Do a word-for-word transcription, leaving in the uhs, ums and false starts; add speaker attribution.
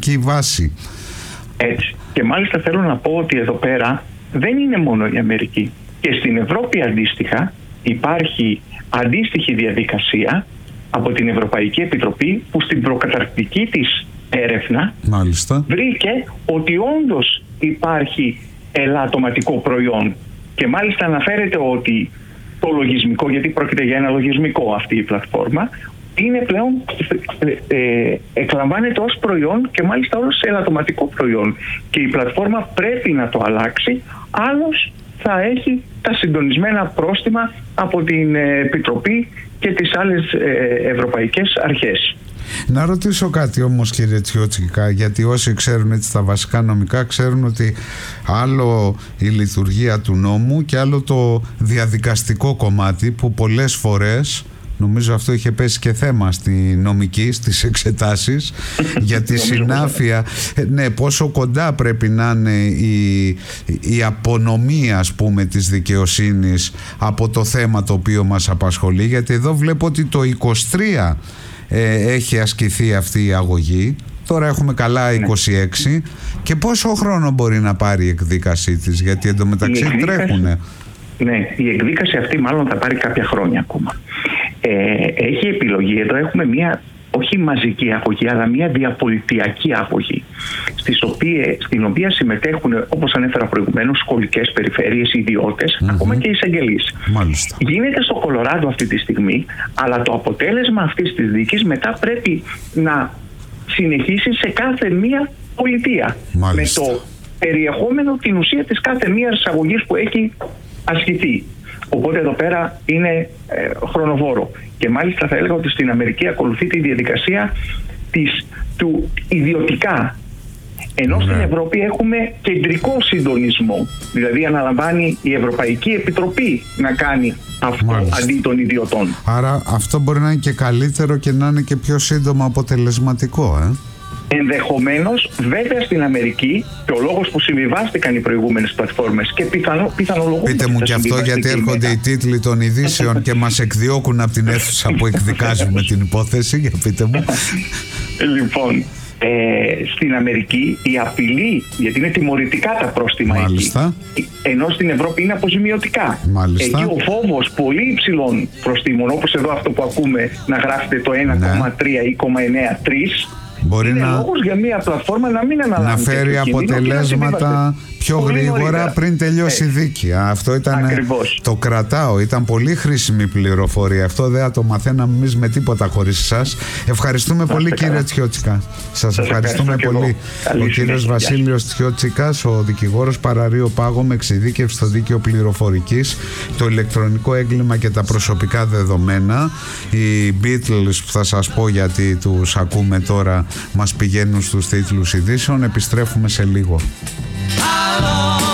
Speaker 1: νομική βάση.
Speaker 2: Έτσι. Και μάλιστα θέλω να πω ότι εδώ πέρα δεν είναι μόνο η Αμερική. Και στην Ευρώπη αντίστοιχα υπάρχει αντίστοιχη διαδικασία από την Ευρωπαϊκή Επιτροπή, που στην προκαταρκτική της έρευνα
Speaker 1: Μάλιστα.
Speaker 2: βρήκε ότι όντως υπάρχει ελαττωματικό προϊόν. Και μάλιστα αναφέρεται ότι το λογισμικό, γιατί πρόκειται για ένα λογισμικό αυτή η πλατφόρμα, είναι πλέον, ε, ε, εκλαμβάνεται ως προϊόν και μάλιστα ως ελαττωματικό προϊόν. Και η πλατφόρμα πρέπει να το αλλάξει, άλλως θα έχει τα συντονισμένα πρόστιμα από την Επιτροπή και τις άλλες ε, ευρωπαϊκές αρχές.
Speaker 1: Να ρωτήσω κάτι όμως, κύριε Τσιότσικα, γιατί όσοι ξέρουν έτσι τα βασικά νομικά ξέρουν ότι άλλο η λειτουργία του νόμου και άλλο το διαδικαστικό κομμάτι, που πολλές φορές, νομίζω αυτό είχε πέσει και θέμα στη νομική, στις εξετάσεις για τη συνάφεια, ναι, πόσο κοντά πρέπει να είναι η, η απονομή, ας πούμε, της δικαιοσύνης από το θέμα το οποίο μας απασχολεί, γιατί εδώ βλέπω ότι το είκοσι τρία ε, έχει ασκηθεί αυτή η αγωγή. Τώρα έχουμε καλά είκοσι έξι, ναι. Και πόσο χρόνο μπορεί να πάρει η εκδίκασή της, γιατί εντωμεταξύ τρέχουνε.
Speaker 2: Ναι, η εκδίκαση αυτή μάλλον θα πάρει κάποια χρόνια ακόμα. Ε, έχει επιλογή, εδώ έχουμε μια όχι μαζική αγωγή, αλλά μια διαπολιτιακή αγωγή, στις οποίες, στην οποία συμμετέχουν, όπως ανέφερα προηγουμένως, σχολικές περιφέρειες, ιδιώτες, mm-hmm. ακόμα και εισαγγελείς.
Speaker 1: Μάλιστα.
Speaker 2: Γίνεται στο Κολοράντο αυτή τη στιγμή, αλλά το αποτέλεσμα αυτής της δίκης μετά πρέπει να συνεχίσει σε κάθε μία πολιτεία.
Speaker 1: Μάλιστα.
Speaker 2: Με το περιεχόμενο, την ουσία της κάθε μίας αγωγής που έχει ασκηθεί. Οπότε εδώ πέρα είναι ε, χρονοβόρο. Και μάλιστα θα έλεγα ότι στην Αμερική ακολουθεί τη διαδικασία της, του ιδιωτικά. Ενώ ναι. στην Ευρώπη έχουμε κεντρικό συντονισμό. Δηλαδή αναλαμβάνει η Ευρωπαϊκή Επιτροπή να κάνει αυτό. Μάλιστα. Αντί των ιδιωτών.
Speaker 1: Άρα αυτό μπορεί να είναι και καλύτερο και να είναι και πιο σύντομα αποτελεσματικό, ε?
Speaker 2: Ενδεχομένως, βέβαια στην Αμερική, και ο λόγος που συμβιβάστηκαν οι προηγούμενες πλατφόρμες και πιθανο, πιθανολογούνται.
Speaker 1: Πείτε μου και αυτό, γιατί έρχονται μετά οι τίτλοι των ειδήσεων και μας εκδιώκουν από την αίθουσα που εκδικάζουμε την υπόθεση. Για πείτε μου.
Speaker 2: Λοιπόν, ε, στην Αμερική η απειλή, γιατί είναι τιμωρητικά τα πρόστιμα.
Speaker 1: Μάλιστα.
Speaker 2: Εκεί, ενώ στην Ευρώπη είναι αποζημιωτικά.
Speaker 1: Μάλιστα.
Speaker 2: Εκεί ο φόβος πολύ υψηλών προστίμων, όπως εδώ αυτό που ακούμε να γράφεται το ένα κόμμα τρία ή ένα κόμμα εννιά τρία,
Speaker 1: μπορεί
Speaker 2: είναι
Speaker 1: να,
Speaker 2: λόγος για μια πλατφόρμα να μην αναλάβει,
Speaker 1: να φέρει αποτελέσματα πιο γρήγορα πριν τελειώσει η δίκη. Αυτό ήταν, το κρατάω, ήταν πολύ χρήσιμη πληροφορία. Αυτό δεν θα το μαθαίναμε εμείς με τίποτα χωρίς εσάς. Ευχαριστούμε πολύ, κύριε Τσιότσικα. Σας, Σας ευχαριστούμε πολύ. Ο κύριος Βασίλειος Τσιότσικας, ο δικηγόρος Παραρείο Πάγο με εξειδίκευση στο δίκαιο πληροφορικής, το ηλεκτρονικό έγκλημα και τα προσωπικά δεδομένα. Οι Beatles, που θα σας πω γιατί τους ακούμε τώρα, μας πηγαίνουν στους τίτλους ειδήσεων. Επιστρέφουμε σε λίγο.